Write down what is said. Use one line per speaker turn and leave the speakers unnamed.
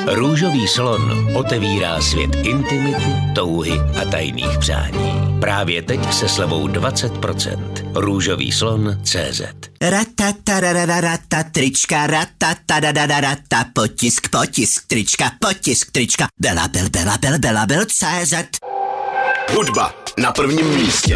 Růžový slon otevírá svět intimity, touhy a tajných přání. Právě teď se slevou 20%. Růžový slon.cz.
Ratatarararata, trička, ratatarararata, potisk, trička, Belabel.cz.
Hudba na prvním místě.